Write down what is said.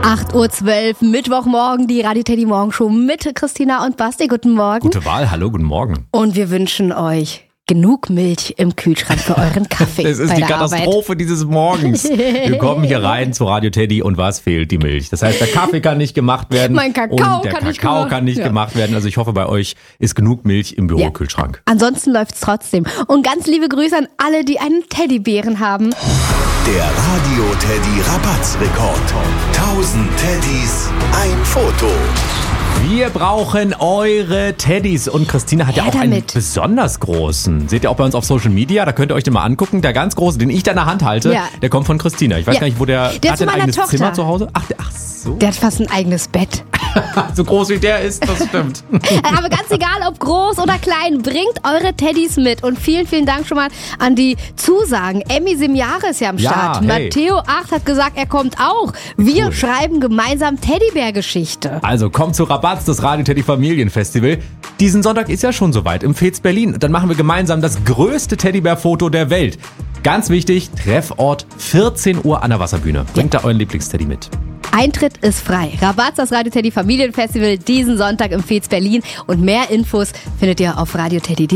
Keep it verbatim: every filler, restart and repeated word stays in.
acht Uhr zwölf, Mittwochmorgen, die Radio Teddy Morgenshow mit Christina und Basti. Guten Morgen. Gute Wahl, hallo, guten Morgen. Und wir wünschen euch genug Milch im Kühlschrank für euren Kaffee. Das ist bei die der Katastrophe Arbeit. dieses Morgens. Wir kommen hier rein zu Radio Teddy und was fehlt? Die Milch. Das heißt, der Kaffee kann nicht gemacht werden. Mein Kakao und der kann nicht Kakao gemacht- kann nicht ja. gemacht werden. Also ich hoffe, bei euch ist genug Milch im Bürokühlschrank. Ansonsten läuft's trotzdem. Und ganz liebe Grüße an alle, die einen Teddybären haben. Der Radio Teddy Rabattrekord. tausend Teddys, ein Foto. Wir brauchen eure Teddys und Christina hat ja Her auch einen damit. besonders großen. Seht ihr auch bei uns auf Social Media, da könnt ihr euch den mal angucken. Der ganz große, den ich da in der Hand halte, Ja. der kommt von Christina. Ich weiß Ja. gar nicht, wo der, Der hat ist der ein meiner eigenes Tochter. Zimmer zu Hause? Ach, der, ach so. Der hat fast ein eigenes Bett. So groß wie der ist, das stimmt. Aber ganz egal, ob groß oder klein, bringt eure Teddys mit. Und vielen, vielen Dank schon mal an die Zusagen. Emmy Simiare ist ja am Ja, Start. hey. Matteo acht hat gesagt, er kommt auch. Wir Cool. schreiben gemeinsam Teddybär-Geschichte. Also kommt zu Rabatz, das Radio Teddy Familienfestival. Diesen Sonntag ist ja schon soweit im Fez Berlin. Dann machen wir gemeinsam das größte Teddybär-Foto der Welt. Ganz wichtig, Treffort vierzehn Uhr an der Wasserbühne. Bringt da euren Lieblingsteddy mit. Eintritt ist frei. Rabatz, das Radio Teddy Familienfestival diesen Sonntag im Fez Berlin. Und mehr Infos findet ihr auf radioteddy punkt de.